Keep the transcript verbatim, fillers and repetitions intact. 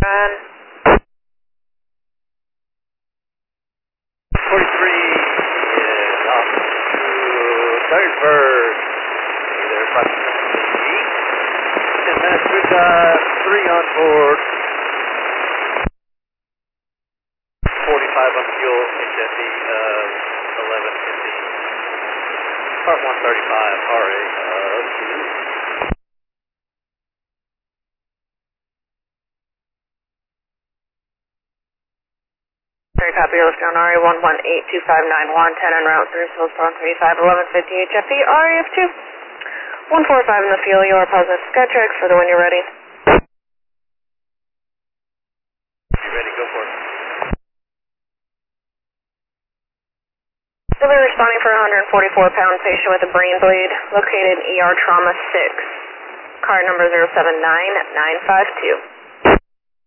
And forty-three is off to third verse. They're approximately ten minutes. We've got three on board. forty-five on fuel, H F E uh, eleven fifty. Part one thirty-five, R A of two. Very copy, you're lifting on R A one one eight two five nine one ten en route through Hillsborough thirty-five eleven fifty H F E, R A of two. one four five in the fuel, you are positive Skytrax for the when you're ready. You ready? Go for it. They'll be responding for a one hundred forty-four pound patient with a brain bleed, located in E R Trauma six. Card number zero seven nine nine five two.